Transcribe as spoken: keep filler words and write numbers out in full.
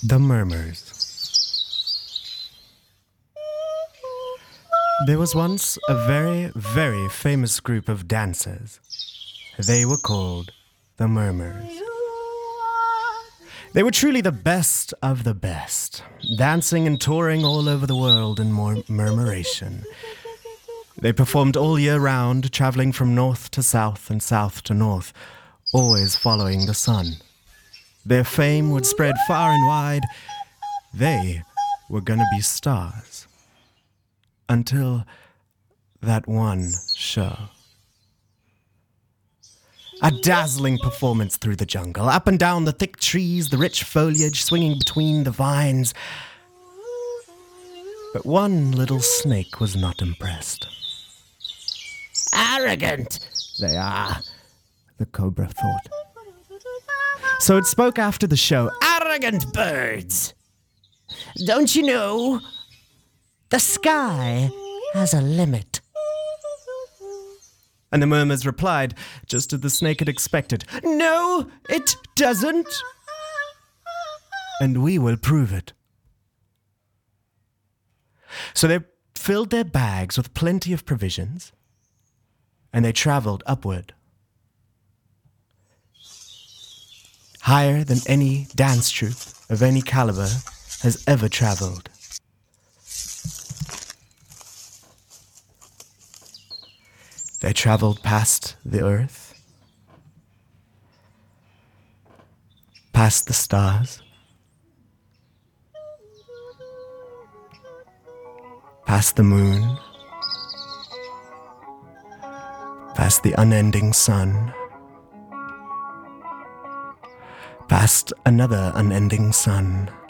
The Murmurs. There was once a very, very famous group of dancers. They were called the Murmurs. They were truly the best of the best, dancing and touring all over the world in mur- murmuration. They performed all year round, traveling from north to south and south to north, always following the sun. Their fame would spread far and wide. They were gonna be stars. Until that one show. A dazzling performance through the jungle, up and down the thick trees, the rich foliage swinging between the vines. But one little snake was not impressed. Arrogant they are, the cobra thought. So it spoke after the show. Arrogant birds! Don't you know? The sky has a limit. And the Murmurs replied, just as the snake had expected, No, it doesn't. And we will prove it. So they filled their bags with plenty of provisions, and they traveled upward. Higher than any dance troupe of any caliber has ever traveled. They traveled past the earth, past the stars, past the moon, past the unending sun, past another unending sun,